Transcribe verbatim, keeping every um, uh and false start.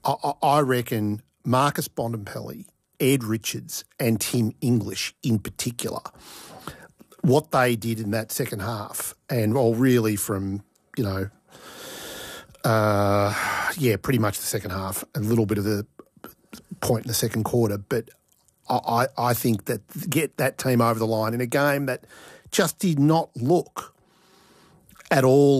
I, I I reckon Marcus Bontempelli, Ed Richards and Tim English in particular, what they did in that second half, and well, really from, you know, uh, yeah, pretty much the second half, a little bit of the point in the second quarter, but I, I think that get that team over the line in a game that just did not look at all